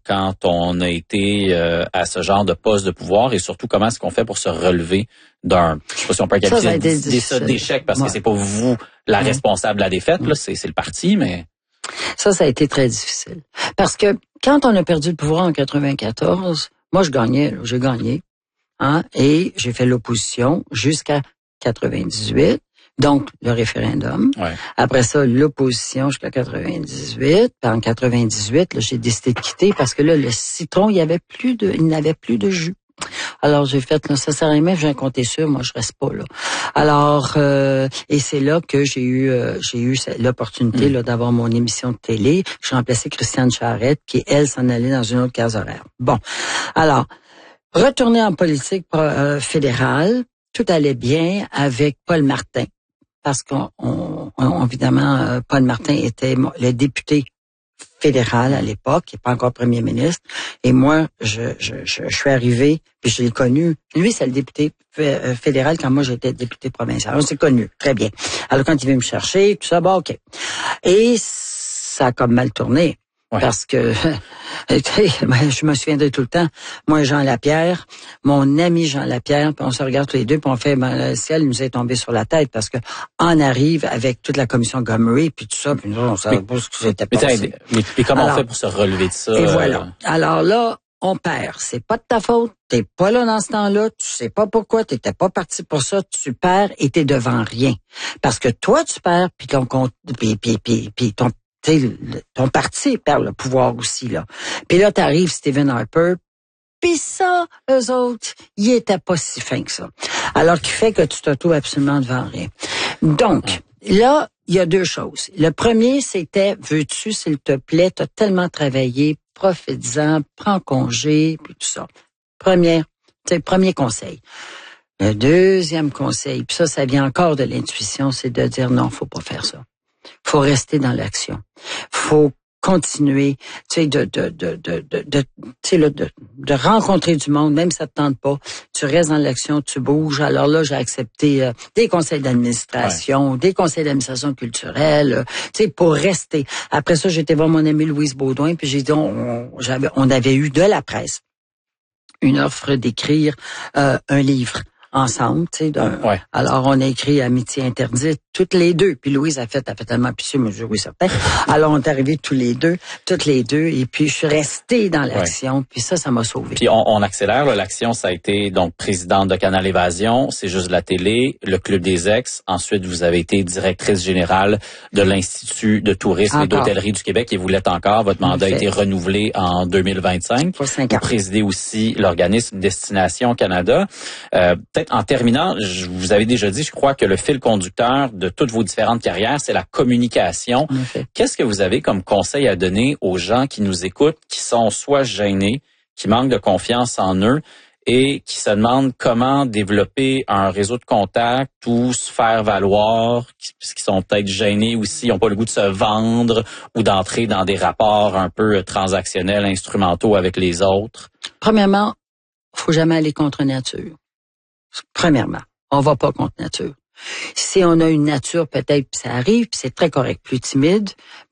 quand on a été à ce genre de poste de pouvoir et surtout comment est-ce qu'on fait pour se relever d'un, je sais pas si on peut qualifier d'échec parce que c'est pas vous la responsable de la défaite, là, c'est le parti, mais... Ça a été très difficile. Parce que quand on a perdu le pouvoir en 94, moi j'ai gagné, hein, et j'ai fait l'opposition jusqu'à 98. Donc, le référendum. Ouais. Après ça, l'opposition jusqu'à 98. Puis en 98, là, j'ai décidé de quitter parce que là, le citron, il n'avait plus de jus. Alors, j'ai fait, là, ça sert à rien, je viens compter sûr, moi, je reste pas là. Alors, et c'est là que j'ai eu l'opportunité, là, d'avoir mon émission de télé. J'ai remplacé Christiane Charette, qui, elle, s'en allait dans une autre case horaire. Bon. Alors, retourner en politique fédérale, tout allait bien avec Paul Martin. Parce évidemment, Paul Martin était le député fédéral à l'époque, il n'est pas encore premier ministre. Et moi, je suis arrivé, puis je l'ai connu. Lui, c'est le député fédéral quand moi, j'étais député provincial. On s'est connus, très bien. Alors, quand il veut me chercher, tout ça, OK. Et ça a comme mal tourné. Ouais. Parce que, je me souviendrai tout le temps, moi, Jean Lapierre, mon ami Jean Lapierre, puis on se regarde tous les deux, puis on fait, le ciel nous est tombé sur la tête, parce que on arrive avec toute la commission Gomery, puis tout ça, puis nous, on savait pas ce que c'était passé. Mais comment on fait pour se relever de ça? Et voilà. Alors là, on perd. C'est pas de ta faute. T'es pas là dans ce temps-là. Tu sais pas pourquoi. T'étais pas parti pour ça. Tu perds et t'es devant rien. Parce que toi, tu perds, puis ton parti perd le pouvoir aussi, là. Puis là, t'arrives Stephen Harper, puis ça, eux autres, ils étaient pas si fins que ça. Alors qui fait que tu te trouves absolument devant rien. Donc, là, il y a deux choses. Le premier, c'était, veux-tu, s'il te plaît, t'as tellement travaillé, profites-en, prends congé, puis tout ça. Premier conseil. Le deuxième conseil, puis ça vient encore de l'intuition, c'est de dire non, faut pas faire ça. Faut rester dans l'action. Faut continuer, de rencontrer du monde, même si ça te tente pas. Tu restes dans l'action, tu bouges. Alors là, j'ai accepté des conseils d'administration, des conseils d'administration culturelle, pour rester. Après ça, j'étais voir mon amie Louise Baudouin, puis j'ai dit, on avait eu de la presse une offre d'écrire un livre ensemble, Alors, on a écrit Amitié interdite, toutes les deux. Puis Louise a fait tellement pitié, mais oui, certain. Alors, on est arrivés toutes les deux, et puis je suis restée dans l'action, puis ça m'a sauvée. Puis on accélère, là, l'action, ça a été donc présidente de Canal Évasion, C'est juste la télé, le Club des Ex. Ensuite, vous avez été directrice générale de l'Institut de tourisme et d'hôtellerie du Québec, et vous l'êtes encore. Votre mandat a été renouvelé en 2025. Pour 5 ans. Vous présidez aussi l'organisme Destination Canada. Peut-être en terminant, vous avez déjà dit, je crois que le fil conducteur de toutes vos différentes carrières, c'est la communication. Qu'est-ce que vous avez comme conseil à donner aux gens qui nous écoutent, qui sont soit gênés, qui manquent de confiance en eux et qui se demandent comment développer un réseau de contacts ou se faire valoir, qui sont peut-être gênés aussi, n'ont pas le goût de se vendre ou d'entrer dans des rapports un peu transactionnels, instrumentaux avec les autres? Premièrement, faut jamais aller contre nature. Premièrement, on va pas contre nature. Si on a une nature, peut-être, puis ça arrive, puis c'est très correct, plus timide,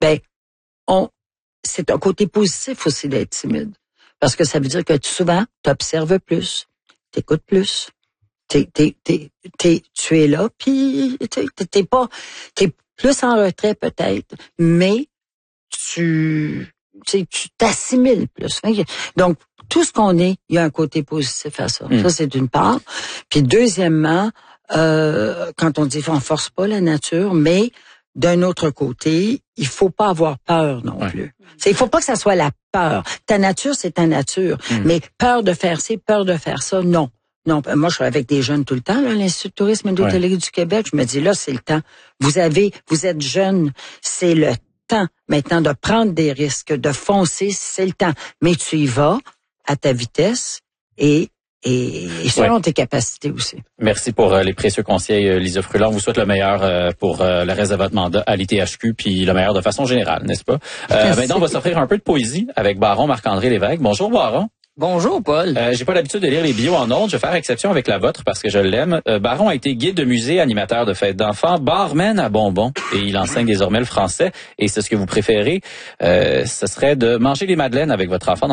c'est un côté positif aussi d'être timide. Parce que ça veut dire que souvent, tu observes plus, t'écoutes plus, tu es là, puis t'es plus en retrait peut-être, mais tu t'assimiles plus. Donc, tout ce qu'on est, il y a un côté positif à ça. Ça, c'est d'une part. Puis deuxièmement, quand on dit on force pas la nature, mais d'un autre côté, il faut pas avoir peur non plus. Il faut pas que ça soit la peur. Ta nature, c'est ta nature. Mais peur de faire ci, peur de faire ça, non. Non, moi, je suis avec des jeunes tout le temps, là, l'Institut de tourisme et d'hôtellerie du Québec. Je me dis, là, c'est le temps. Vous êtes jeunes, c'est le temps maintenant de prendre des risques, de foncer, c'est le temps. Mais tu y vas à ta vitesse et selon tes capacités aussi. Merci pour les précieux conseils, Lisa Frulon. On vous souhaite le meilleur pour le reste de votre mandat à l'ITHQ, puis le meilleur de façon générale, n'est-ce pas? Maintenant, on va s'offrir un peu de poésie avec Baron Marc-André Lévesque. Bonjour, Baron. Bonjour, Paul. J'ai pas l'habitude de lire les bios en ondes. Je vais faire exception avec la vôtre parce que je l'aime. Baron a été guide de musée, animateur de fêtes d'enfants, barman à bonbons et il enseigne désormais le français. Et c'est ce que vous préférez, ce serait de manger les madeleines avec votre enfant